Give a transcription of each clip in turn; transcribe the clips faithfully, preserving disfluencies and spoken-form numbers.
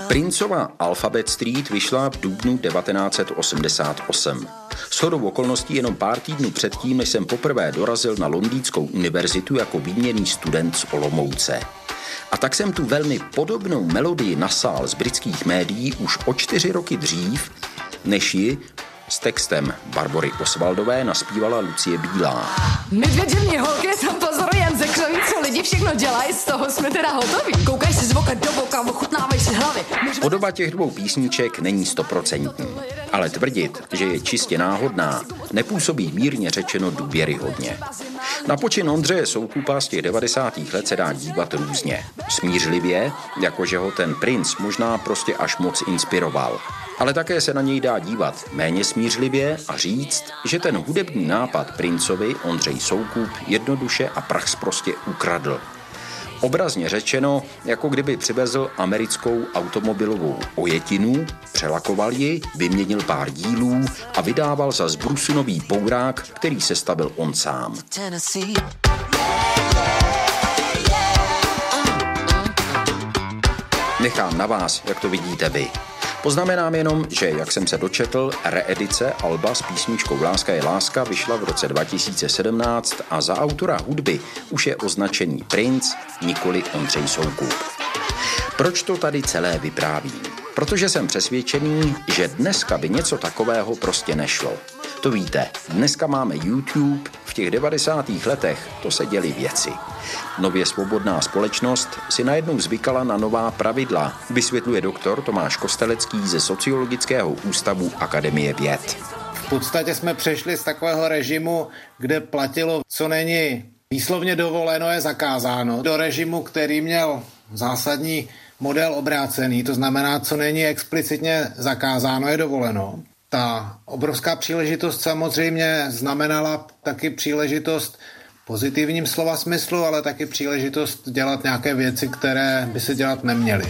Princova Alphabet Street vyšla v dubnu devatenáct set osmdesát osm. Shodou okolností jenom pár týdnů předtím, než jsem poprvé dorazil na Londýnskou univerzitu jako výměnný student z Olomouce. A tak jsem tu velmi podobnou melodii nasál z britských médií už o čtyři roky dřív, než ji s textem Barbory Osvaldové naspívala Lucie Bílá. My dvě děvní holky tam pozorujem ze křoví, co lidi všechno dělají, z toho jsme teda hotoví. Koukaj si z boka do boka, ochutnávej si hlavy. Můžeme... Podoba těch dvou písniček není stoprocentní, ale tvrdit, že je čistě náhodná, nepůsobí mírně řečeno důvěryhodně. Na počin Ondřeje Soukupa z těch devadesátých let se dá dívat různě. Smířlivě, jakože ho ten princ možná prostě až moc inspiroval. Ale také se na něj dá dívat méně smířlivě a říct, že ten hudební nápad princovi Ondřej Soukup jednoduše a prachsprostě ukradl. Obrazně řečeno, jako kdyby přivezl americkou automobilovou ojetinu, přelakoval ji, vyměnil pár dílů a vydával za zbrusunový pourák, který sestavil on sám. Nechám na vás, jak to vidíte vy. Poznamenám jenom, že, jak jsem se dočetl, reedice alba s písničkou Láska je láska vyšla v roce dva tisíce sedmnáct a za autora hudby už je označený Princ, nikoli Ondřej Soukup. Proč to tady celé vyprávím? Protože jsem přesvědčený, že dneska by něco takového prostě nešlo. To víte, dneska máme YouTube, v těch devadesátých letech to se děly věci. Nově svobodná společnost si najednou zvykala na nová pravidla, vysvětluje doktor Tomáš Kostelecký ze Sociologického ústavu Akademie věd. V podstatě jsme přešli z takového režimu, kde platilo, co není výslovně dovoleno, je zakázáno, do režimu, který měl zásadní model obrácený, to znamená, co není explicitně zakázáno, je dovoleno. Ta obrovská příležitost samozřejmě znamenala taky příležitost pozitivním slova smyslu, ale taky příležitost dělat nějaké věci, které by se dělat neměly.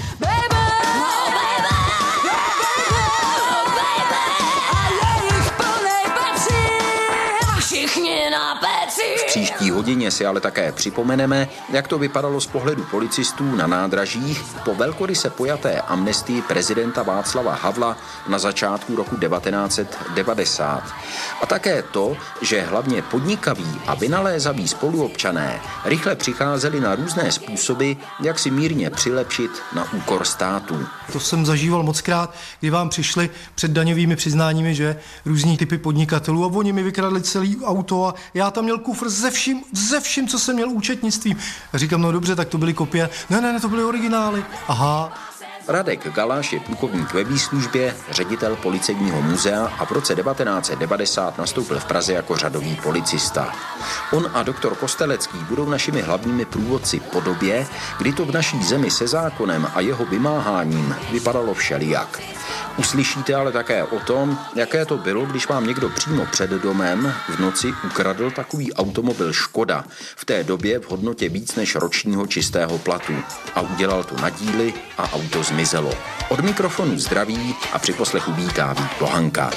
V příští hodině si ale také připomeneme, jak to vypadalo z pohledu policistů na nádražích po velkoryse pojaté amnestii prezidenta Václava Havla na začátku roku devatenáct set devadesát. A také to, že hlavně podnikaví a vynalézaví spoluobčané rychle přicházeli na různé způsoby, jak si mírně přilepšit na úkor státu. To jsem zažíval mockrát, kdy vám přišli před daňovými přiznáními, že různí typy podnikatelů a oni mi vykradli celý auto a já tam měl kufr ze vším, ze vším, co jsem měl účetnictvím. A říkám, no dobře, tak to byly kopie. Ne, ne, ne, to byly originály. Aha. Radek Galáš je plukovník ve výslužbě, ředitel Policejního muzea a v roce devatenáct set devadesát nastoupil v Praze jako řadový policista. On a doktor Kostelecký budou našimi hlavními průvodci po době, kdy to v naší zemi se zákonem a jeho vymáháním vypadalo všelijak. Uslyšíte ale také o tom, jaké to bylo, když vám někdo přímo před domem v noci ukradl takový automobil Škoda, v té době v hodnotě víc než ročního čistého platu. A udělal to na díly a auto zmizelo. Od mikrofonu zdraví a při poslechu vítá Vít Pohanka.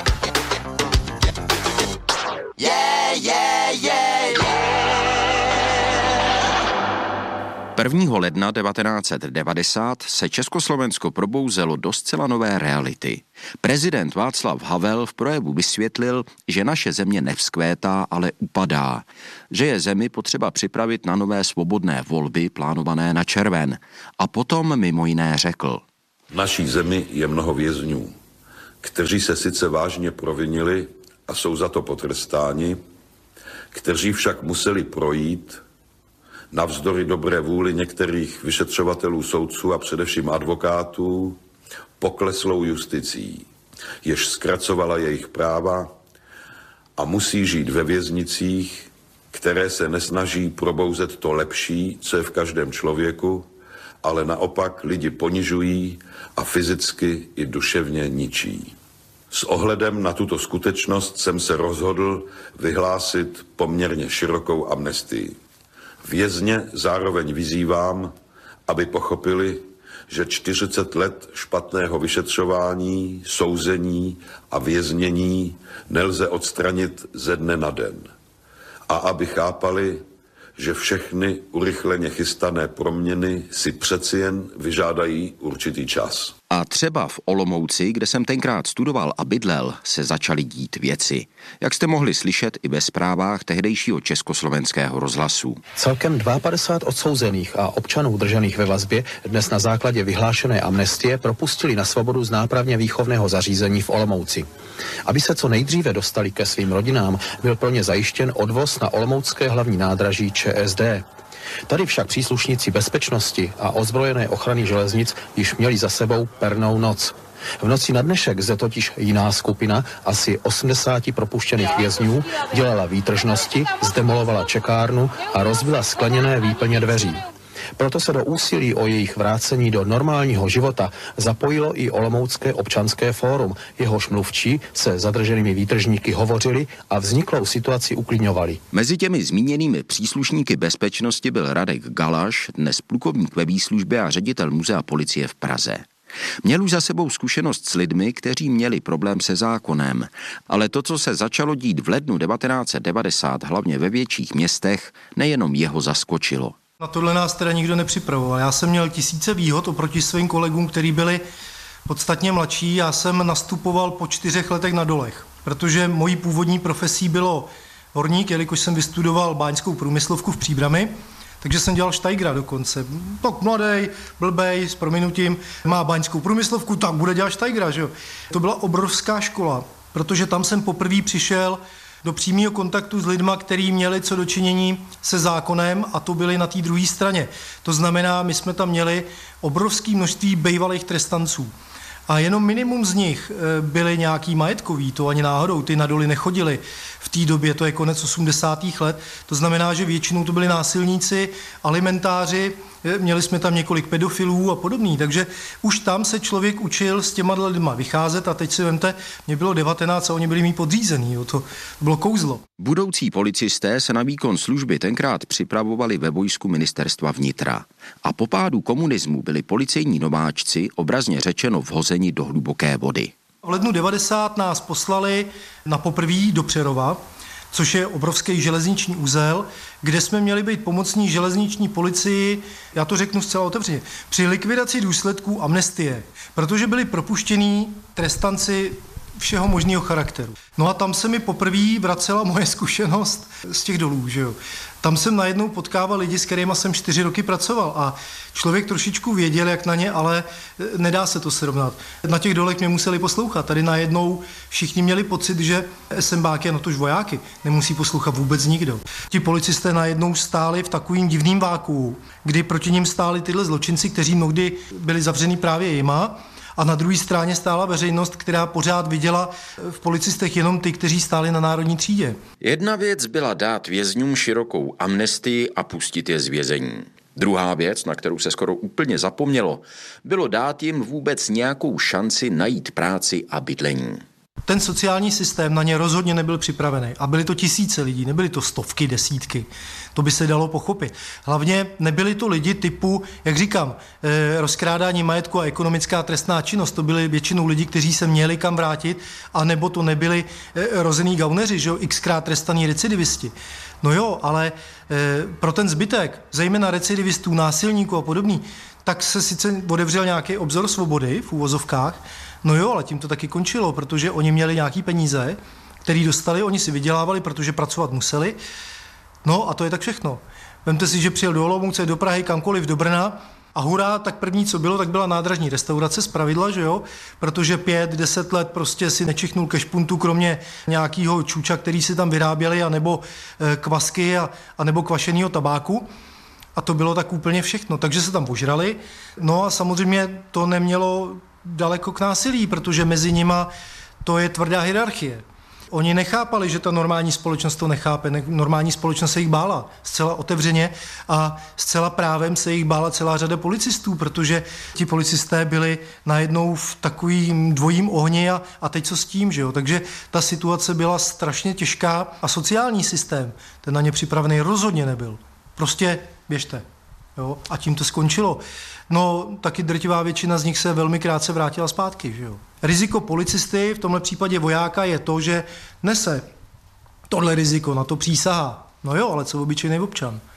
Yeah, yeah, yeah, yeah. prvního ledna devatenáct set devadesát se Československo probouzelo do zcela nové reality. Prezident Václav Havel v projevu vysvětlil, že naše země nevzkvétá, ale upadá. Že je zemi potřeba připravit na nové svobodné volby plánované na červen. A potom mimo jiné řekl. V naší zemi je mnoho vězňů, kteří se sice vážně provinili a jsou za to potrestáni, kteří však museli projít navzdory dobré vůli některých vyšetřovatelů, soudců a především advokátů pokleslou justicí, jež zkracovala jejich práva a musí žít ve věznicích, které se nesnaží probouzet to lepší, co je v každém člověku, ale naopak lidi ponižují a fyzicky i duševně ničí. S ohledem na tuto skutečnost jsem se rozhodl vyhlásit poměrně širokou amnestii. Vězně zároveň vyzývám, aby pochopili, že čtyřicet let špatného vyšetřování, souzení a věznění nelze odstranit ze dne na den. A aby chápali, že všechny urychleně chystané proměny si přeci jen vyžádají určitý čas. A třeba v Olomouci, kde jsem tenkrát studoval a bydlel, se začaly dít věci. Jak jste mohli slyšet i ve zprávách tehdejšího Československého rozhlasu. Celkem padesát dva odsouzených a občanů držených ve vazbě dnes na základě vyhlášené amnestie propustili na svobodu z nápravně výchovného zařízení v Olomouci. Aby se co nejdříve dostali ke svým rodinám, byl pro ně zajištěn odvoz na olomoucké hlavní nádraží ČSD. Tady však příslušníci bezpečnosti a ozbrojené ochrany železnic již měli za sebou pernou noc. V noci na dnešek zde totiž jiná skupina, asi osmdesát propuštěných vězňů, dělala výtržnosti, zdemolovala čekárnu a rozbila skleněné výplně dveří. Proto se do úsilí o jejich vrácení do normálního života zapojilo i Olomoucké občanské fórum, jehož mluvčí se zadrženými výtržníky hovořili a vzniklou situaci uklidňovali. Mezi těmi zmíněnými příslušníky bezpečnosti byl Radek Galaš, dnes plukovník ve výslužbě a ředitel muzea policie v Praze. Měl už za sebou zkušenost s lidmi, kteří měli problém se zákonem, ale to, co se začalo dít v lednu devatenáct set devadesát, hlavně ve větších městech, nejenom jeho zaskočilo. Na tohle nás teda nikdo nepřipravoval. Já jsem měl tisíce výhod oproti svým kolegům, kteří byli podstatně mladší. Já jsem nastupoval po čtyřech letech na dolech, protože mojí původní profesí bylo horník, jelikož jsem vystudoval báňskou průmyslovku v Příbrami, takže jsem dělal štajgra dokonce. Tak mladý, blbej, s prominutím, má báňskou průmyslovku, tak bude dělat štajgra, že jo. To byla obrovská škola, protože tam jsem poprvé přišel do přímého kontaktu s lidma, kteří měli co dočinění se zákonem, a to byli na té druhé straně. To znamená, my jsme tam měli obrovské množství bývalých trestanců. A jenom minimum z nich byli nějaký majetkový, to ani náhodou, ty na doly nechodili v té době, to je konec osmdesátých let, to znamená, že většinou to byli násilníci, alimentáři, měli jsme tam několik pedofilů a podobný, takže už tam se člověk učil s těma lidma vycházet a teď si vemte, mě bylo devatenáct a oni byli mý podřízený, jo, to bylo kouzlo. Budoucí policisté se na výkon služby tenkrát připravovali ve vojsku ministerstva vnitra a po pádu komunismu byli policejní nováčci, obrazně řečeno, vhozeni do hluboké vody. V lednu devadesát nás poslali na poprví do Přerova, což je obrovský železniční uzel, kde jsme měli být pomocní železniční policii, já to řeknu zcela otevřeně, při likvidaci důsledků amnestie, protože byli propuštění trestanci všeho možného charakteru. No a tam se mi poprvé vracela moje zkušenost z těch dolů, že jo. Tam jsem najednou potkával lidi, s kterýma jsem čtyři roky pracoval a člověk trošičku věděl, jak na ně, ale nedá se to srovnat. Na těch dolech mě museli poslouchat. Tady najednou všichni měli pocit, že SMBáky a natož vojáky nemusí poslouchat vůbec nikdo. Ti policisté najednou stáli v takovým divným vákuu, kdy proti nim stáli tyhle zločinci, kteří mnohdy byli zavřený právě jima, a na druhé straně stála veřejnost, která pořád viděla v policistech jenom ty, kteří stáli na národní třídě. Jedna věc byla dát vězňům širokou amnestii a pustit je z vězení. Druhá věc, na kterou se skoro úplně zapomnělo, bylo dát jim vůbec nějakou šanci najít práci a bydlení. Ten sociální systém na ně rozhodně nebyl připravený. A byly to tisíce lidí, nebyly to stovky, desítky. To by se dalo pochopit. Hlavně nebyli to lidi typu, jak říkám, eh, rozkrádání majetku a ekonomická trestná činnost. To byli většinou lidi, kteří se měli kam vrátit, anebo to nebyli eh, rozený gauneři, že jo, xkrát trestaní recidivisti. No jo, ale eh, pro ten zbytek, zejména recidivistů, násilníků a podobný, tak se sice otevřel nějaký obzor svobody v úvozovkách, no jo, ale tím to taky končilo, protože oni měli nějaký peníze, který dostali, oni si vydělávali, protože pracovat museli. No a to je tak všechno. Vemte si, že přijel do Olomouce, do Prahy, kamkoliv, do Brna a hurá, tak první, co bylo, tak byla nádražní restaurace zpravidla, že jo, protože pět, deset let prostě si nečichnul ke špuntu, kromě nějakého čůča, který si tam vyráběli, anebo e, kvasky a, a nebo kvašenýho tabáku. A to bylo tak úplně všechno, takže se tam požrali. No a samozřejmě to nemělo daleko k násilí, protože mezi nima to je tvrdá hierarchie. Oni nechápali, že ta normální společnost to nechápe, normální společnost se jich bála zcela otevřeně a zcela právem se jich bála celá řada policistů, protože ti policisté byli najednou v takovým dvojím ohni a, a teď co s tím, že jo? Takže ta situace byla strašně těžká a sociální systém, ten na ně připravený rozhodně nebyl. Prostě běžte. Jo? A tím to skončilo. No, taky drtivá většina z nich se velmi krátce vrátila zpátky. Že jo? Riziko policisty, v tomhle případě vojáka, je to, že nese tohle riziko, na to přísahá. No jo, ale co obyčejný občan?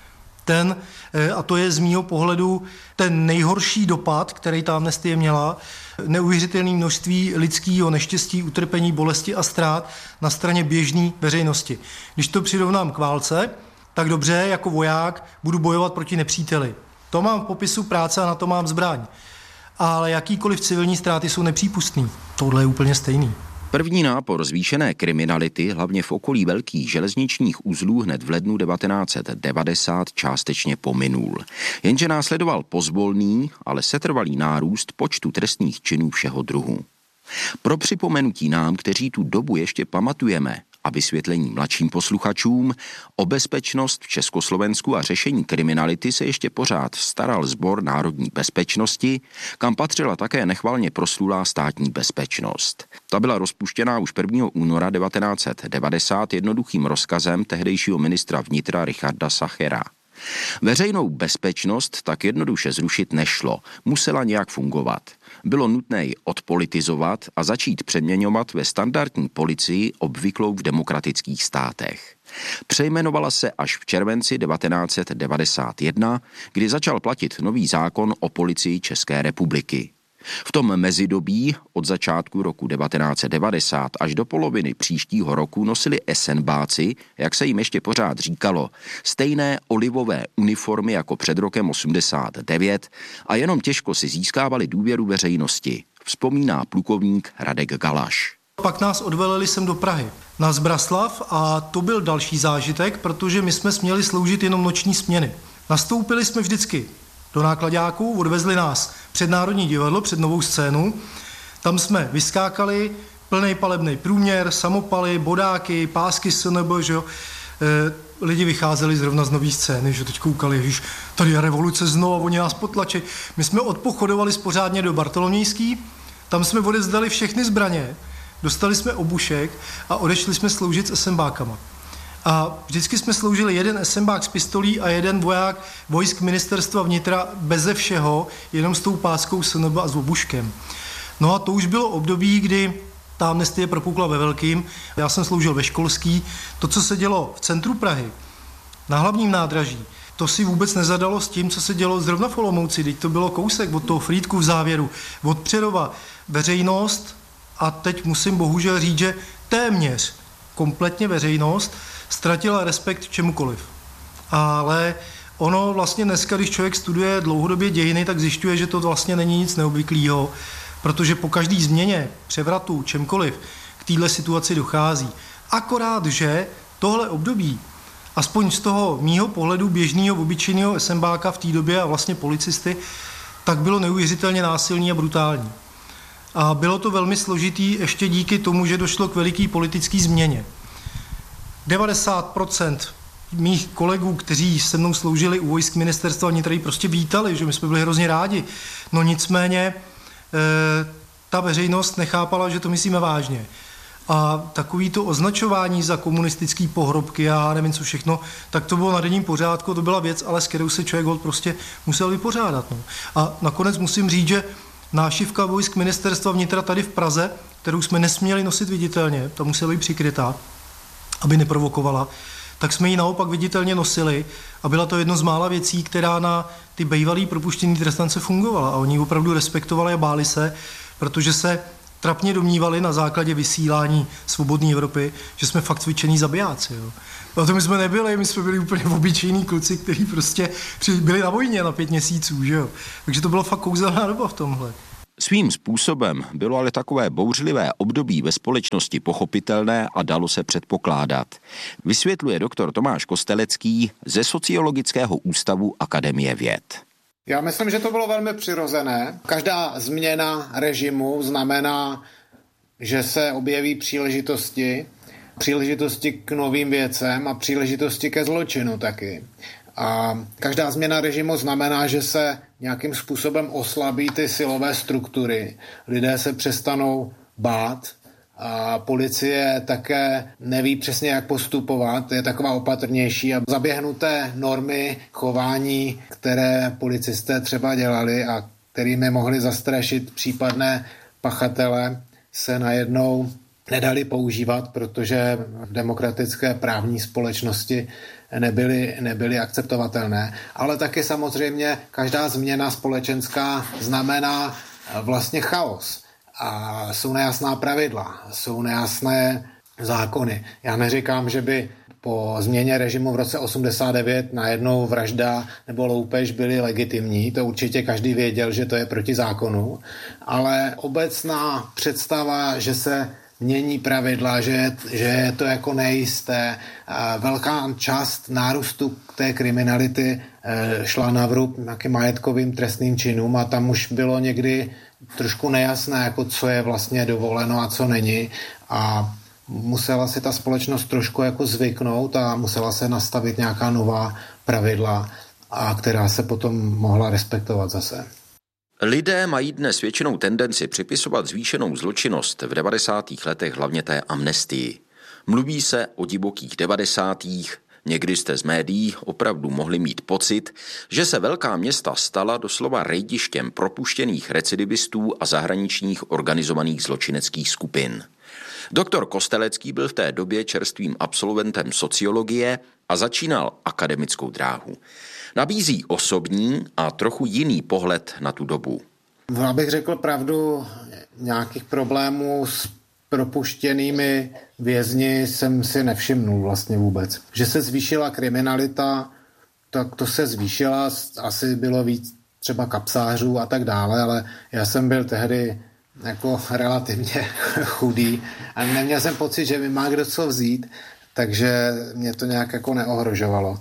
ten, a to je z mýho pohledu ten nejhorší dopad, který ta amnestie měla, neuvěřitelné množství lidského neštěstí, utrpení, bolesti a ztrát na straně běžné veřejnosti. Když to přirovnám k válce, tak dobře, jako voják budu bojovat proti nepříteli. To mám v popisu práce a na to mám zbraň. Ale jakýkoliv civilní ztráty jsou nepřípustný. Tohle je úplně stejný. První nápor zvýšené kriminality, hlavně v okolí velkých železničních uzlů, hned v lednu devatenáct set devadesát částečně pominul. Jenže následoval pozvolný, ale setrvalý nárůst počtu trestných činů všeho druhu. Pro připomenutí nám, kteří tu dobu ještě pamatujeme, a vysvětlení mladším posluchačům, o bezpečnost v Československu a řešení kriminality se ještě pořád staral Sbor národní bezpečnosti, kam patřila také nechvalně proslulá státní bezpečnost. Ta byla rozpuštěná už prvního února devatenáct set devadesát jednoduchým rozkazem tehdejšího ministra vnitra Richarda Sachera. Veřejnou bezpečnost tak jednoduše zrušit nešlo, musela nějak fungovat. Bylo nutné ji odpolitizovat a začít přeměňovat ve standardní policii obvyklou v demokratických státech. Přejmenovala se až v červenci devatenáct set devadesát jedna, kdy začal platit nový zákon o policii České republiky. V tom mezidobí od začátku roku devatenáct set devadesát až do poloviny příštího roku nosili esenbáci, jak se jim ještě pořád říkalo, stejné olivové uniformy jako před rokem osmdesát devět a jenom těžko si získávali důvěru veřejnosti, vzpomíná plukovník Radek Galaš. Pak nás odveleli sem do Prahy na Zbraslav a to byl další zážitek, protože my jsme směli sloužit jenom noční směny. Nastoupili jsme vždycky do nákladáků, odvezli nás před Národní divadlo, před Novou scénu. Tam jsme vyskákali, plnej palebný průměr, samopaly, bodáky, pásky S N B, že jo. E, lidi vycházeli zrovna z Nový scény, že teď koukali, ježiš, tady je revoluce znovu, oni nás potlačí. My jsme odpochodovali spořádně do Bartolomějský, tam jsme odezdali všechny zbraně, dostali jsme obušek a odešli jsme sloužit s esembákama. A vždycky jsme sloužili jeden esembák s pistolí a jeden voják vojsk ministerstva vnitra beze všeho, jenom s tou páskou S N B a s obuškem. No a to už bylo období, kdy ta amnestie propukla ve velkým. Já jsem sloužil ve školský. To, co se dělo v centru Prahy, na hlavním nádraží, to si vůbec nezadalo s tím, co se dělo zrovna v Olomouci. Teď to bylo kousek od toho Frýdku v závěru, od Přerova. Veřejnost, a teď musím bohužel říct, že téměř kompletně veřejnost ztratila respekt k čemukoliv. Ale ono vlastně dneska, když člověk studuje dlouhodobě dějiny, tak zjišťuje, že to vlastně není nic neobvyklého, protože po každý změně, převratu, čemkoliv, k téhle situaci dochází. Akorát, že tohle období, aspoň z toho mýho pohledu běžného, obyčejného esembáka v té době a vlastně policisty, tak bylo neuvěřitelně násilný a brutální. A bylo to velmi složitý ještě díky tomu, že došlo k veliké politické změně. devadesát procent mých kolegů, kteří se mnou sloužili u vojsk ministerstva vnitra, prostě vítali, že my jsme byli hrozně rádi. No nicméně e, ta veřejnost nechápala, že to myslíme vážně. A takový to označování za komunistický pohrobky a nevím co všechno, tak to bylo na denním pořádku, to byla věc, ale s kterou se člověk prostě musel vypořádat. No. A nakonec musím říct, že nášivka vojsk ministerstva vnitra tady v Praze, kterou jsme nesměli nosit viditelně, ta musela být přikrytá, aby neprovokovala, tak jsme ji naopak viditelně nosili a byla to jedno z mála věcí, která na ty bývalý propuštěný trestance fungovala a oni opravdu respektovali a báli se, protože se trapně domnívali na základě vysílání Svobodné Evropy, že jsme fakt cvičení zabijáci. Jo. A to my jsme nebyli, my jsme byli úplně obyčejní kluci, kteří prostě byli na vojně na pět měsíců. Že jo. Takže to bylo fakt kouzelná doba v tomhle. Svým způsobem bylo ale takové bouřlivé období ve společnosti pochopitelné a dalo se předpokládat. Vysvětluje doktor Tomáš Kostelecký ze Sociologického ústavu Akademie věd. Já myslím, že to bylo velmi přirozené. Každá změna režimu znamená, že se objeví příležitosti, příležitosti k novým věcem a příležitosti ke zločinu taky. A každá změna režimu znamená, že se nějakým způsobem oslabí ty silové struktury. Lidé se přestanou bát a policie také neví přesně, jak postupovat, je taková opatrnější a zaběhnuté normy chování, které policisté třeba dělali a kterými mohli zastrašit případné pachatele, se najednou nedali používat, protože v demokratické právní společnosti nebyly, nebyly akceptovatelné. Ale taky samozřejmě každá změna společenská znamená vlastně chaos. A jsou nejasná pravidla, jsou nejasné zákony. Já neříkám, že by po změně režimu v roce osmdesát devět najednou vražda nebo loupež byly legitimní. To určitě každý věděl, že to je proti zákonu. Ale obecná představa, že se mění pravidla, že, že je to jako nejisté. Velká část nárůstu té kriminality šla na vrub nějakým majetkovým trestným činům a tam už bylo někdy trošku nejasné, jako co je vlastně dovoleno a co není. A musela si ta společnost trošku jako zvyknout a musela se nastavit nějaká nová pravidla, a která se potom mohla respektovat zase. Lidé mají dnes většinou tendenci připisovat zvýšenou zločinnost v devadesátých letech hlavně té amnestii. Mluví se o divokých devadesátých, někdy jste z médií opravdu mohli mít pocit, že se velká města stala doslova rejdištěm propuštěných recidivistů a zahraničních organizovaných zločineckých skupin. Doktor Kostelecký byl v té době čerstvým absolventem sociologie a začínal akademickou dráhu. Nabízí osobní a trochu jiný pohled na tu dobu. Abych řekl pravdu, nějakých problémů s propuštěnými vězni jsem si nevšimnul vlastně vůbec. Že se zvýšila kriminalita, tak to se zvýšila, asi bylo víc třeba kapsářů a tak dále, ale já jsem byl tehdy jako relativně chudý a neměl jsem pocit, že mi má kdo co vzít, takže mě to nějak jako neohrožovalo.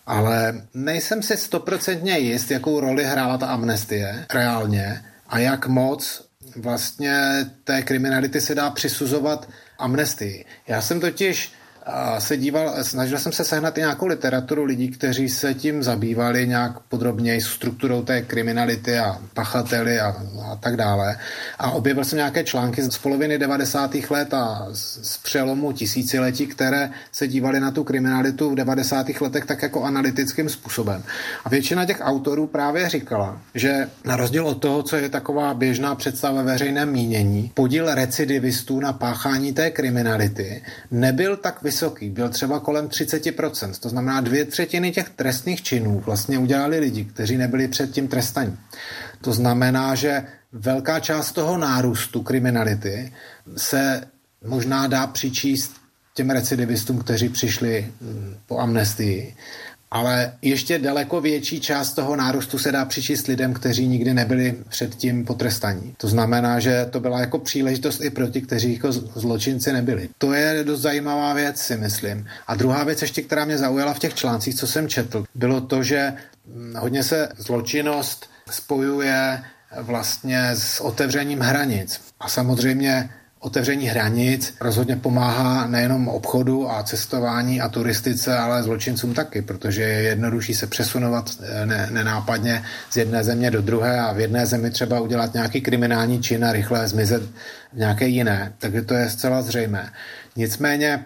Ale nejsem si stoprocentně jist, jakou roli hrála ta amnestie reálně a jak moc vlastně té kriminality se dá přisuzovat amnestii. Já jsem totiž se díval, snažil jsem se sehnat i nějakou literaturu lidí, kteří se tím zabývali nějak podrobněji strukturou té kriminality a pachateli a, a tak dále. A objevil jsem nějaké články z poloviny devadesátých let a z, z přelomu tisíciletí, které se dívaly na tu kriminalitu v devadesátých letech tak jako analytickým způsobem. A většina těch autorů právě říkala, že na rozdíl od toho, co je taková běžná představa veřejném mínění, podíl recidivistů na páchání té kriminality nebyl tak vysoký. Byl třeba kolem třicet procent, to znamená dvě třetiny těch trestných činů vlastně udělali lidi, kteří nebyli předtím trestaní. To znamená, že velká část toho nárůstu kriminality se možná dá přičíst těm recidivistům, kteří přišli po amnestii, ale ještě daleko větší část toho nárůstu se dá přičíst lidem, kteří nikdy nebyli předtím potrestaní. To znamená, že to byla jako příležitost i pro ty, kteří jako zločinci nebyli. To je dost zajímavá věc, si myslím. A druhá věc ještě, která mě zaujala v těch článcích, co jsem četl, bylo to, že hodně se zločinnost spojuje vlastně s otevřením hranic. A samozřejmě otevření hranic rozhodně pomáhá nejenom obchodu a cestování a turistice, ale zločincům taky, protože je jednodušší se přesunovat ne, nenápadně z jedné země do druhé a v jedné zemi třeba udělat nějaký kriminální čin a rychle zmizet v nějaké jiné. Takže to je zcela zřejmé. Nicméně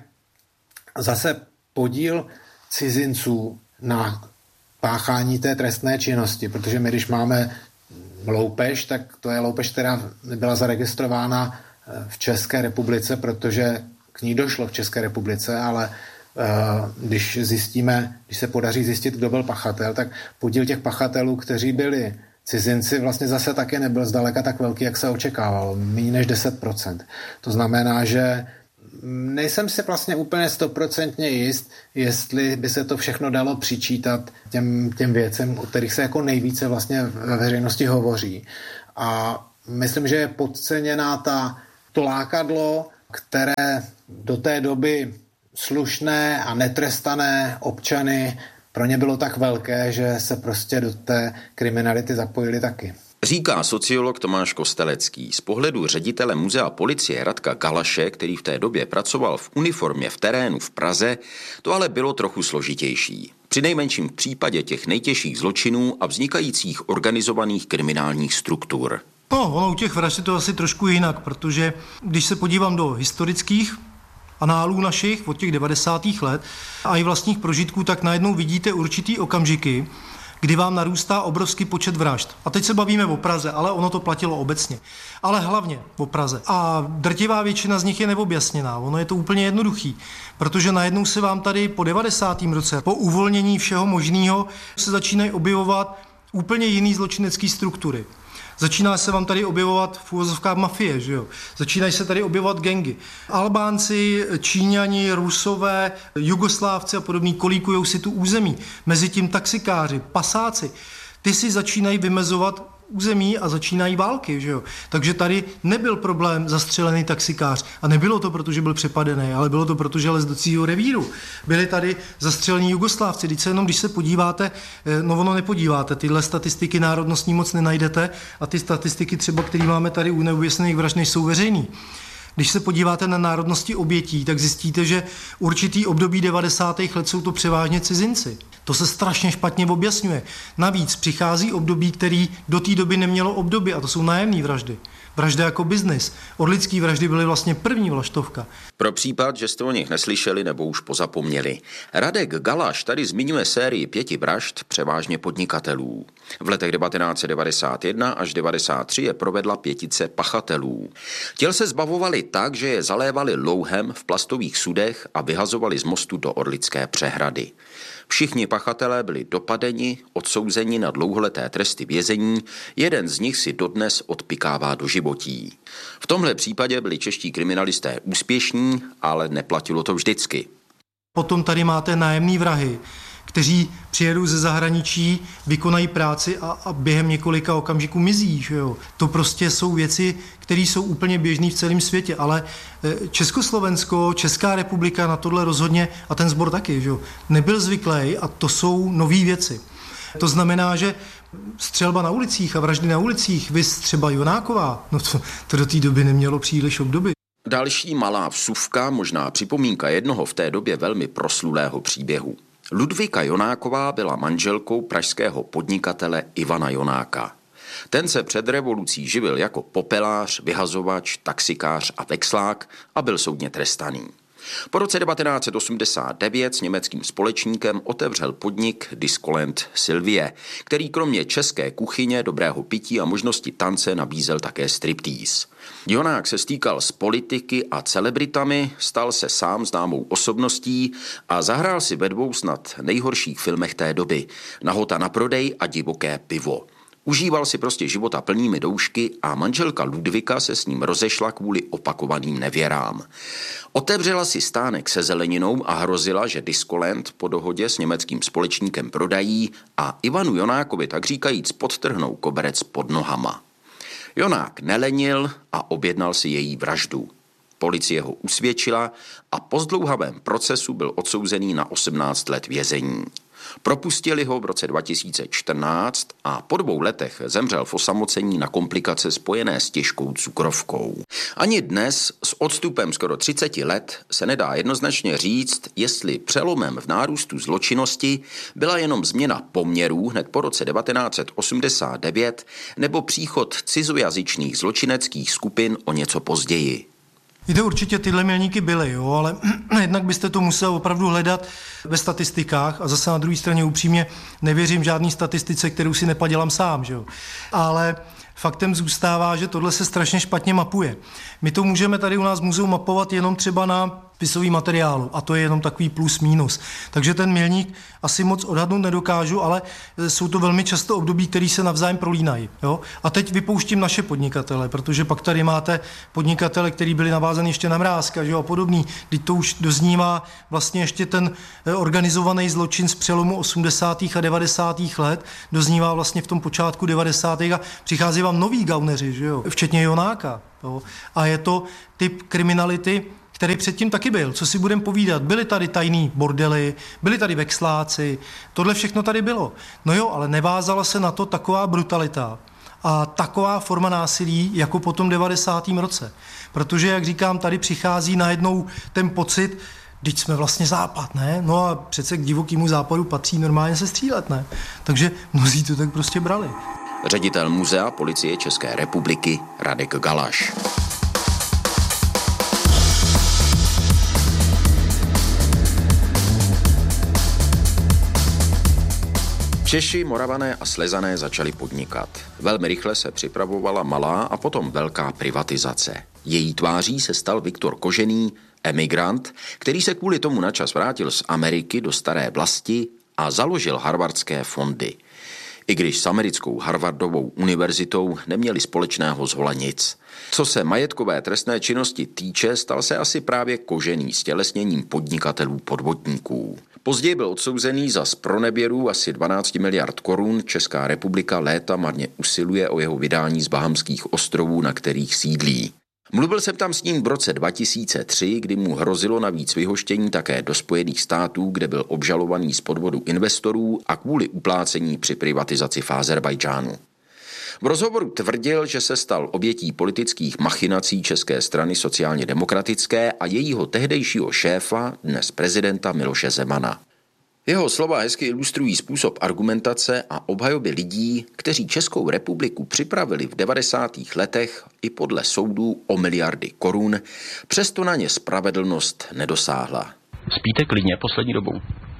zase podíl cizinců na páchání té trestné činnosti, protože my, když máme loupež, tak to je loupež, která byla zaregistrována v České republice, protože k ní došlo v České republice, ale uh, když zjistíme, když se podaří zjistit, kdo byl pachatel, tak podíl těch pachatelů, kteří byli cizinci, vlastně zase taky nebyl zdaleka tak velký, jak se očekávalo, méně než deset procent. To znamená, že nejsem si vlastně úplně stoprocentně jist, jestli by se to všechno dalo přičítat těm, těm věcem, o kterých se jako nejvíce vlastně ve veřejnosti hovoří. A myslím, že je podceněná ta to lákadlo, které do té doby slušné a netrestané občany pro ně bylo tak velké, že se prostě do té kriminality zapojili taky. Říká sociolog Tomáš Kostelecký. Z pohledu ředitele muzea policie Radka Galaše, který v té době pracoval v uniformě v terénu v Praze, to ale bylo trochu složitější. Přinejmenším v případě těch nejtěžších zločinů a vznikajících organizovaných kriminálních struktur. No, ono u těch vražd je to asi trošku jinak, protože když se podívám do historických análů našich od těch devadesátých let a i vlastních prožitků, tak najednou vidíte určitý okamžiky, kdy vám narůstá obrovský počet vražd. A teď se bavíme o Praze, ale ono to platilo obecně. Ale hlavně o Praze. A drtivá většina z nich je neobjasněná. Ono je to úplně jednoduchý, protože najednou se vám tady po devadesátém roce, po uvolnění všeho možného, se začínají objevovat úplně jiný zločinecký struktury. Začíná se vám tady objevovat v úvozovkách mafie, že jo? Začínají se tady objevovat gangy. Albánci, Číňani, Rusové, Jugoslávci a podobný kolíkujou si tu území. Mezitím taxikáři, pasáci, ty si začínají vymezovat území a začínají války, že jo? Takže tady nebyl problém zastřelený taxikář. A nebylo to, protože byl přepadený, ale bylo to, protože les do cího revíru. Byli tady zastřelení Jugoslávci. Když se jenom, když se podíváte, no ono nepodíváte, tyhle statistiky národnostní moc nenajdete a ty statistiky třeba, které máme tady u neobjasněných vražd, nejsou veřejný. Když se podíváte na národnosti obětí, tak zjistíte, že určitý období devadesátých let jsou to převážně cizinci. To se strašně špatně objasňuje. Navíc přichází období, který do té doby nemělo období, a to jsou nájemné vraždy. Vraždy jako biznis. Orlický vraždy byly vlastně první vlaštovka. Pro případ, že jste o nich neslyšeli nebo už pozapomněli. Radek Galaš tady zmiňuje sérii pěti vražd převážně podnikatelů. V letech devatenáct set devadesát jedna až devadesát tři je provedla pětice pachatelů. Těl se zbavovali tak, že je zalévali louhem v plastových sudech a vyhazovali z mostu do Orlické přehrady. Všichni pachatelé byli dopadeni, odsouzeni na dlouholeté tresty vězení, jeden z nich si dodnes odpikává doživotí. V tomhle případě byli čeští kriminalisté úspěšní, ale neplatilo to vždycky. Potom tady máte nájemní vrahy, kteří přijedou ze zahraničí, vykonají práci a, a během několika okamžiků mizí. Že jo? To prostě jsou věci, které jsou úplně běžné v celém světě, ale Československo, Česká republika na tohle rozhodně, a ten sbor taky, že jo? Nebyl zvyklý a to jsou nové věci. To znamená, že střelba na ulicích a vraždy na ulicích, viz třeba Jonáková, no to, to do té doby nemělo příliš obdoby. Další malá vsuvka, možná připomínka jednoho v té době velmi proslulého příběhu. Ludvíka Jonáková byla manželkou pražského podnikatele Ivana Jonáka. Ten se před revolucí živil jako popelář, vyhazovač, taxikář a vexlák a byl soudně trestaný. Po roce devatenáct set osmdesát devět s německým společníkem otevřel podnik Discolent Sylvie, který kromě české kuchyně, dobrého pití a možnosti tance nabízel také striptease. Jonák se stýkal s politiky a celebritami, stal se sám známou osobností a zahrál si ve dvou snad nejhorších filmech té doby Nahota na prodej a Divoké pivo. Užíval si prostě života plnými doušky a manželka Ludvika se s ním rozešla kvůli opakovaným nevěrám. Otevřela si stánek se zeleninou a hrozila, že Discolent po dohodě s německým společníkem prodají a Ivanu Jonákovi tak říkajíc podtrhnou koberec pod nohama. Jonák nelenil a objednal si její vraždu. Policie ho usvědčila a po zdlouhavém procesu byl odsouzený na osmnáct let vězení. Propustili ho v roce dva tisíce čtrnáct a po dvou letech zemřel v osamocení na komplikace spojené s těžkou cukrovkou. Ani dnes s odstupem skoro třicet let se nedá jednoznačně říct, jestli přelomem v nárůstu zločinnosti byla jenom změna poměrů hned po roce devatenáct set osmdesát devět nebo příchod cizojazyčných zločineckých skupin o něco později. Víte, určitě tyhle milníky byly, jo, ale jednak byste to musel opravdu hledat ve statistikách a zase na druhé straně upřímně nevěřím žádný statistice, kterou si nepadělám sám, že jo. Ale faktem zůstává, že tohle se strašně špatně mapuje. My to můžeme tady u nás v muzeu mapovat jenom třeba na spisový materiálu a to je jenom takový plus minus. Takže ten milník asi moc odhadnout nedokážu, ale jsou to velmi často období, které se navzájem prolínají. Jo? A teď vypouštím naše podnikatele, protože pak tady máte podnikatele, který byli navázaný ještě na Mrázka, že jo, a podobný. Teď to už doznívá vlastně ještě ten organizovaný zločin z přelomu osmdesátých a devadesátých let, doznívá vlastně v tom počátku devadesátých a přichází vám noví gauneři, že jo, včetně Jonáka. Jo? A je to typ kriminality, který předtím taky byl. Co si budeme povídat? Byly tady tajný bordely, byli tady vexláci, tohle všechno tady bylo. No jo, ale nevázala se na to taková brutalita a taková forma násilí, jako po tom devadesátém roce. Protože, jak říkám, tady přichází najednou ten pocit, vždyť jsme vlastně západ, ne? No a přece k divokému západu patří normálně se střílet, ne? Takže mnozí to tak prostě brali. Ředitel Muzea Policie České republiky Radek Galaš. Češi, Moravané a Slezané začali podnikat. Velmi rychle se připravovala malá a potom velká privatizace. Její tváří se stal Viktor Kožený, emigrant, který se kvůli tomu načas vrátil z Ameriky do staré vlasti a založil harvardské fondy. I když s americkou Harvardovou univerzitou neměli společného zhola nic. Co se majetkové trestné činnosti týče, stal se asi právě Kožený stělesněním podnikatelů podvodníků. Později byl odsouzený za zproneběru asi dvanáct miliard korun. Česká republika léta marně usiluje o jeho vydání z Bahamských ostrovů, na kterých sídlí. Mluvil jsem tam s ním v roce dva tisíce tři, kdy mu hrozilo navíc vyhoštění také do Spojených států, kde byl obžalovaný z podvodu investorů a kvůli uplácení při privatizaci v Azerbajdžánu. V rozhovoru tvrdil, že se stal obětí politických machinací České strany sociálně demokratické a jejího tehdejšího šéfa, dnes prezidenta Miloše Zemana. Jeho slova hezky ilustrují způsob argumentace a obhajoby lidí, kteří Českou republiku připravili v devadesátých letech i podle soudů o miliardy korun, přesto na ně spravedlnost nedosáhla. Spíte klidně poslední dobou?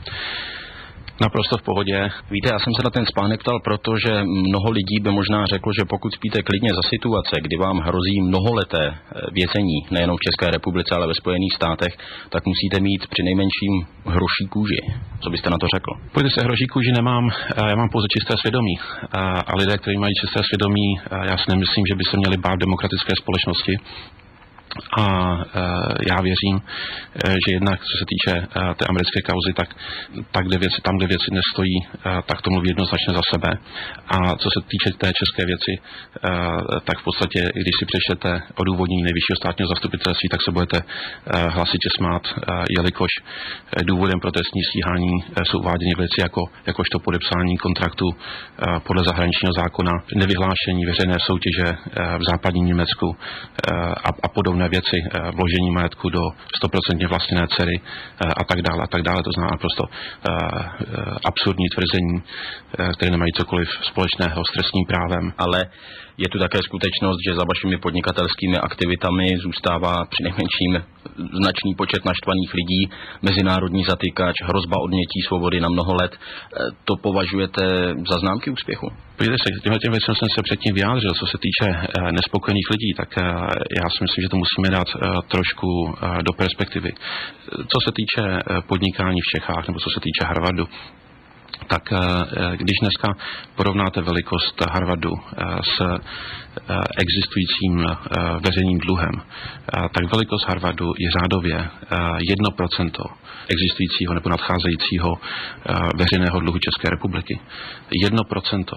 Naprosto v pohodě. Víte, já jsem se na ten spánek ptal, protože mnoho lidí by možná řeklo, že pokud spíte klidně za situace, kdy vám hrozí mnoholeté vězení, nejenom v České republice, ale ve Spojených státech, tak musíte mít při nejmenším hroší kůži. Co byste na to řekl? Pojďte se, hroší kůži nemám, já mám pouze čisté svědomí. A lidé, kteří mají čisté svědomí, já si nemyslím, že by se měli bát demokratické společnosti. A e, já věřím, e, že jednak, co se týče e, té americké kauzy, tak, tak kde věci, tam, kde věci nestojí, e, tak to mluví jednoznačně za sebe. A co se týče té české věci, e, tak v podstatě, když si přečtete odůvodnění nejvyššího státního zastupitelství, tak se budete e, hlasitě smát, e, jelikož e, důvodem pro trestní stíhání e, jsou uváděny věci jako, jakožto podepsání kontraktu e, podle zahraničního zákona, nevyhlášení veřejné soutěže e, v západním Německu e, a, a podobně věci, vložení majetku do sto procent vlastněné dcery a tak dále a tak dále. To znamená prostě absurdní tvrzení, které nemají cokoliv společného s trestním právem. Ale je tu také skutečnost, že za vašimi podnikatelskými aktivitami zůstává přinejmenším značný počet naštvaných lidí, mezinárodní zatýkač, hrozba odnětí svobody na mnoho let. To považujete za známky úspěchu? Podívejte se, těmhle těm věcem jsem se předtím vyjádřil. Co se týče nespokojených lidí, tak já si myslím, že to musíme dát trošku do perspektivy. Co se týče podnikání v Čechách, nebo co se týče Harvardu, tak když dneska porovnáte velikost Harvardu s existujícím veřejným dluhem, tak velikost Harvardu je řádově jedno procento existujícího nebo nadcházejícího veřejného dluhu České republiky. jedno procento.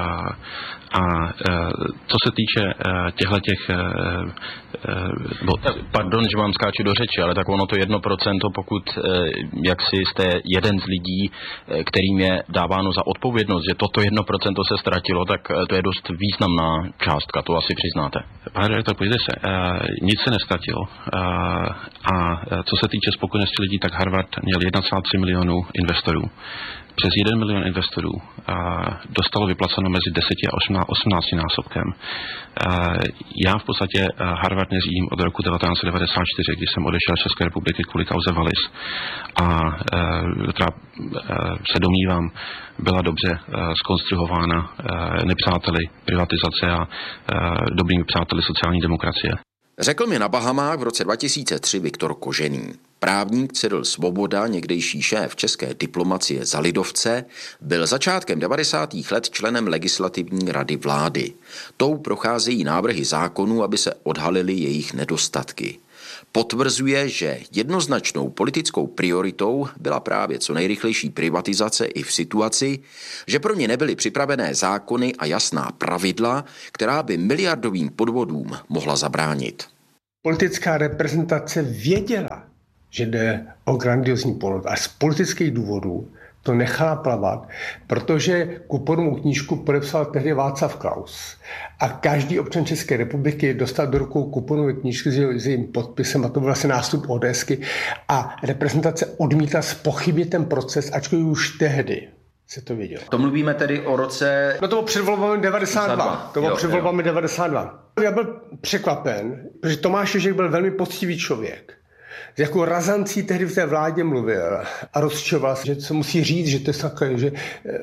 A co se týče těchto těch... Pardon, že vám skáču do řeči, ale tak ono to jedno procento, pokud jaksi jste jeden z lidí, kterým je dáváno za odpovědnost, že toto jedno procento se ztratilo, tak to je dost významná částka, to asi přiznáte. Pane, tak pojďte se, nic se nestratilo. A co se týče spokojenosti lidí, tak Harvard měl jedna celá tři milionu investorů. Přes jeden milion investorů dostalo vyplaceno mezi deseti a osmnácti násobkem. Já v podstatě Harvard neřídím od roku devatenáct set devadesát čtyři, kdy jsem odešel z České republiky kvůli kauze Wallis. A která se domnívám, byla dobře zkonstruována nepřáteli privatizace a dobrými přáteli sociální demokracie. Řekl mi na Bahamách v roce dva tisíce tři Viktor Kožený. Právník Cyril Svoboda, někdejší šéf české diplomacie za lidovce, byl začátkem devadesátých let členem legislativní rady vlády. Tou procházejí návrhy zákonů, aby se odhalily jejich nedostatky. Potvrzuje, že jednoznačnou politickou prioritou byla právě co nejrychlejší privatizace i v situaci, že pro ně nebyly připravené zákony a jasná pravidla, která by miliardovým podvodům mohla zabránit. Politická reprezentace věděla, že jde o grandiozní podvod a z politických důvodů to nechala plavat, protože kuponovou knížku podepsal tehdy Václav Klaus. A každý občan České republiky dostal do rukou kuponové knížky s jejím podpisem, a to byl vlastně nástup ODSky. A reprezentace odmítla zpochybnit ten proces, ačkoliv už tehdy se to vědělo. To mluvíme tedy o roce... No to bylo před volbami devadesát dva. To bylo před volbami devadesát dva. Já byl překvapen, protože Tomáš Ježek byl velmi poctivý člověk. S jakou razancí tehdy v té vládě mluvil a rozčiloval se, že se musí říct, že to je takové, že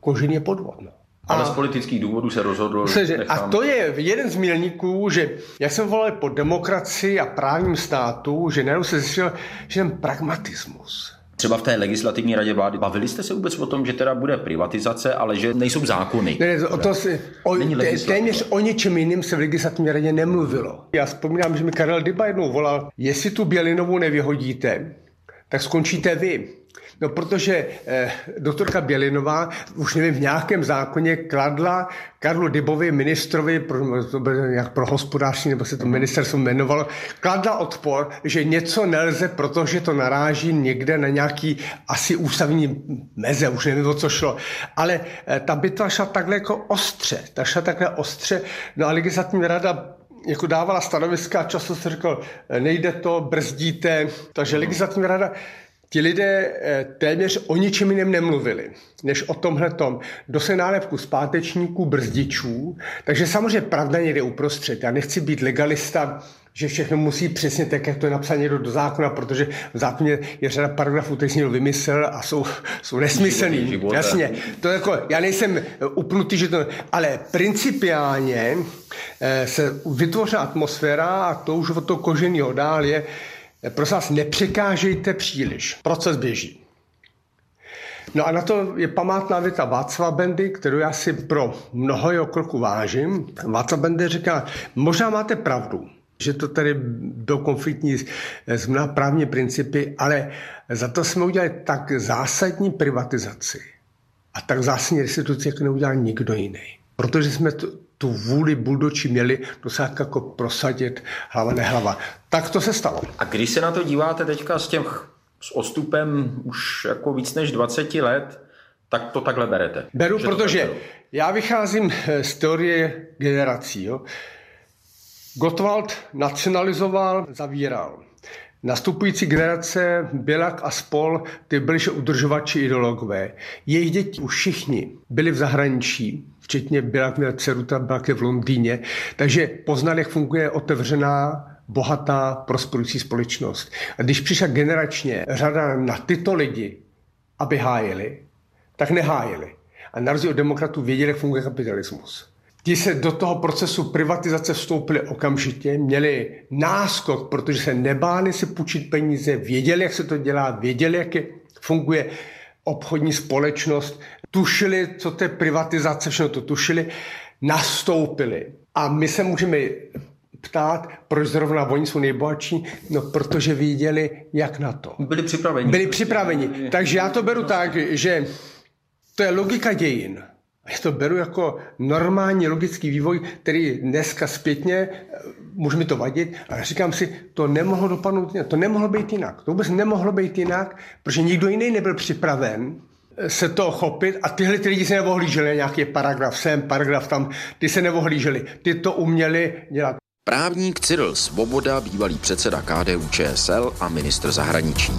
Kožin je podvod. No. Ale z politických důvodů se rozhodl... A to je jeden z milníků, že jak jsem volal po demokracii a právním státu, že najednou se zjistil, že ten pragmatismus. Třeba v té legislativní radě vlády bavili jste se vůbec o tom, že teda bude privatizace, ale že nejsou zákony? Ne, ne, o to si, o, téměř o něčem jiným se v legislativní radě nemluvilo. Já vzpomínám, že mi Karel Dyba jednou volal, jestli tu Bělinovou nevyhodíte, tak skončíte vy. No, protože eh, doktorka Bělinová, už nevím, v nějakém zákoně kladla Karlu Dybovi, ministrovi pro, to bylo nějak pro hospodářství, nebo se to ministerstvo jmenovalo, kladla odpor, že něco nelze, protože to naráží někde na nějaký asi ústavní meze, už nevím, o co šlo. Ale eh, ta bitva šla takhle jako ostře, ta šla takhle ostře, no a legislativní rada jako dávala stanoviska, často se řekl, nejde to, brzdíte, takže legislativní rada. Ti lidé téměř o ničem jiném nemluvili, než o tomhletom. Dostali nálepku zpátečníků, brzdičů, takže samozřejmě pravda někde uprostřed. Já nechci být legalista, že všechno musí přesně tak, jak to je napsané někdo do zákona, protože v zákoně je řada paragrafů, který si někdo vymyslel a jsou, jsou nesmyslný. Jasně, to jako, já nejsem upnutý, že to, ale principiálně se vytvořila atmosféra a to už od toho Koženýho dál je. Prosím vás, nepřekážejte příliš. Proces běží. No a na to je památná věta Václava Bendy, kterou já si pro mnoho jeho kroků vážím. Václav Bendy říká, možná máte pravdu, že to tady do konfliktní z mnoha právní principy, ale za to jsme udělali tak zásadní privatizaci a tak zásadní restituci, jak neudělal nikdo jiný. Protože jsme to, tu vůli buldoči měli dosáhnout jako prosadit hlava nehlava. Tak to se stalo. A když se na to díváte teďka s tím s odstupem už jako víc než dvacet let, tak to takhle berete? Beru, protože já vycházím z teorie generací. Jo. Gottwald nacionalizoval, zavíral. Nastupující generace, Biľak a spol, ty byli udržovači ideologové. Jejich děti už všichni byli v zahraničí, včetně Biľak měl dceru, ta byla v Londýně, takže poznali, jak funguje otevřená, bohatá, prosperující společnost. A když přišla generačně řada na tyto lidi, aby hájili, tak nehájili. A na rozdíl od demokratů věděli, jak funguje kapitalismus. Ti se do toho procesu privatizace vstoupili okamžitě, měli náskok, protože se nebáli si půjčit peníze, věděli, jak se to dělá, věděli, jak je, funguje obchodní společnost, tušili, co to je privatizace, všechno to tušili, nastoupili. A my se můžeme ptát, proč zrovna oni jsou nejbohatší, no protože věděli, jak na to. Byli připraveni. Byli připraveni. Takže já to beru tak, že to je logika dějin. Já to beru jako normální logický vývoj, který dneska zpětně, může mi to vadit, ale říkám si, to nemohlo dopadnout jinak, to nemohlo být jinak. To vůbec nemohlo být jinak, protože nikdo jiný nebyl připraven se to chopit a tyhle ty lidi se neohlíželi, nějaký paragraf sem, paragraf tam, ty se neohlíželi, ty to uměli dělat. Právník Cyril Svoboda, bývalý předseda K D U Č S L a ministr zahraničí.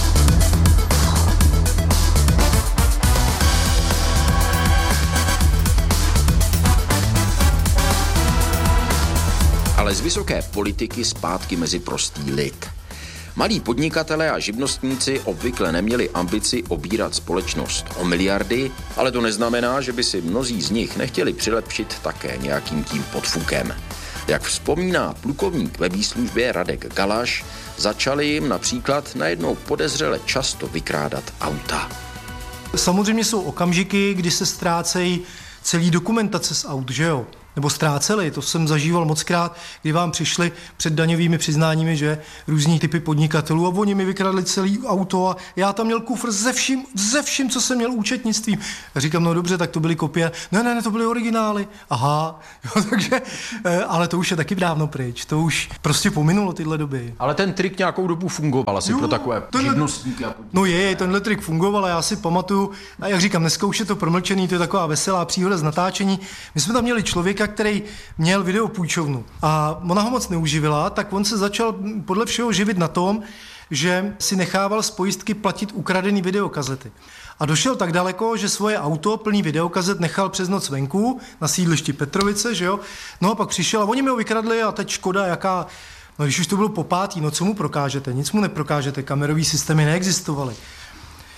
Ale z vysoké politiky zpátky mezi prostý lid. Malí podnikatelé a živnostníci obvykle neměli ambici obírat společnost o miliardy, ale to neznamená, že by si mnozí z nich nechtěli přilepšit také nějakým tím podfukem. Jak vzpomíná plukovník ve výslužbě Radek Galaš, začali jim například najednou podezřele často vykrádat auta. Samozřejmě jsou okamžiky, kdy se ztrácejí celý dokumentace z aut, že jo? Nebo ztráceli, to jsem zažíval mockrát, kdy vám přišli před daňovými přiznáními, že různí typy podnikatelů a oni mi vykradli celý auto a já tam měl kufr ze vším, ze vším, co jsem měl účetnictvím. A říkám, no dobře, tak to byly kopie. Ne, ne, ne, to byly originály. Aha, jo, takže, ale to už je taky dávno pryč, to už prostě pominulo tyhle doby. Ale ten trik nějakou dobu fungoval asi jo, pro takové tenhle, živnostníky. A no je, tenhle trik fungoval a já si pamatuju, a jak říkám, dneska už je to promlčený, to je taková veselá příhoda z natáčení. My jsme tam měli člověka, který měl videopůjčovnu a ona ho moc neuživila, tak on se začal podle všeho živit na tom, že si nechával z pojistky platit ukradený videokazety. A došel tak daleko, že svoje auto plný videokazet nechal přes noc venku na sídlišti Petrovice, že jo? No a pak přišel a oni mi ho vykradli a teď škoda, jaká, no když už to bylo po pátý, no co mu prokážete? Nic mu neprokážete, kamerový systémy neexistovaly.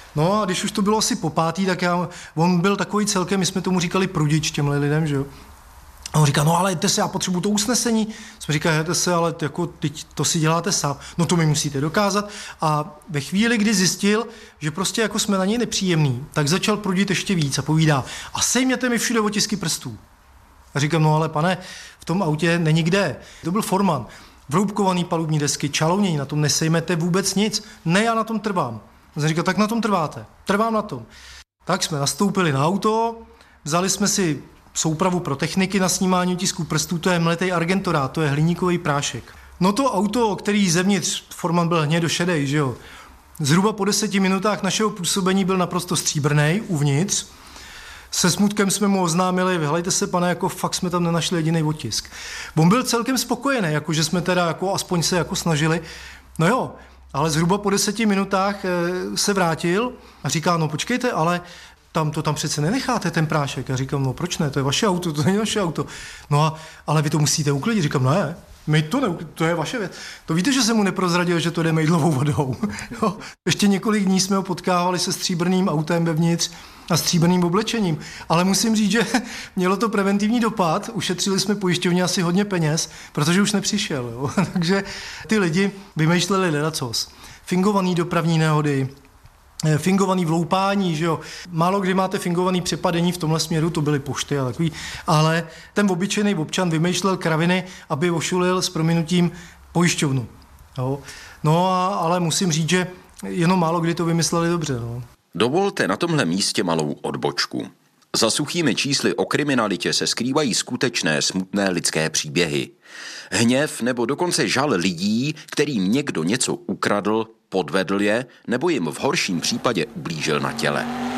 No a když už to bylo asi po pátý, tak já, on byl takový celkem, my jsme tomu říkali prudič těmhle lidem, že jo. A on říká, no ale jděte se, já potřebuju to usnesení. Jsme říkali, jděte se, ale jako, teď to si děláte sám. No to mi musíte dokázat. A ve chvíli, kdy zjistil, že prostě jako jsme na něj nepříjemný, tak začal prudit ještě víc a povídá, a sejměte mi všude otisky prstů. A říkám, no ale pane, v tom autě není kde. To byl forman. Vroubkovaný palubní desky, čalounění, na tom nesejmete vůbec nic. Ne, já na tom trvám. A jsem říkal, tak na tom trváte. Trvám na tom. Tak jsme nastoupili na auto, vzali jsme si soupravu pro techniky na snímání otisků prstů, to je mletej argentorát, to je hliníkový prášek. No to auto, který zevnitř, forman byl hnědošedej, že jo. Zhruba po deseti minutách našeho působení byl naprosto stříbrnej uvnitř. Se smutkem jsme mu oznámili, vyhlejte se, pane, jako fakt jsme tam nenašli jediný otisk. On byl celkem spokojený, jako že jsme teda jako aspoň se jako snažili. No jo, ale zhruba po deseti minutách e, se vrátil a říká, no počkejte, ale tam to tam přece nenecháte, ten prášek. Já říkám, no proč ne, to je vaše auto, to není vaše auto. No a, ale vy to musíte uklidit. Říkám, no ne, my to neuklidit, to je vaše věc. To víte, že jsem mu neprozradil, že to jde mejdlovou vodou. Jo. Ještě několik dní jsme ho potkávali se stříbrným autem vevnitř a stříbrným oblečením. Ale musím říct, že mělo to preventivní dopad, ušetřili jsme pojišťovně asi hodně peněz, protože už nepřišel. Jo. Takže ty lidi vymýšleli ledacos. Fingovaný dopravní nehody, fingovaný vloupání, že jo. Málo kdy máte fingovaný přepadení v tomhle směru, to byly pošty a takový, ale ten obyčejný občan vymýšlel kraviny, aby ošulil s prominutím pojišťovnu. Jo. No a, ale musím říct, že jenom málo kdy to vymysleli dobře. No. Dovolte na tomhle místě malou odbočku. Za suchými čísly o kriminalitě se skrývají skutečné smutné lidské příběhy. Hněv nebo dokonce žal lidí, kterým někdo něco ukradl, podvedl je nebo jim v horším případě ublížil na těle.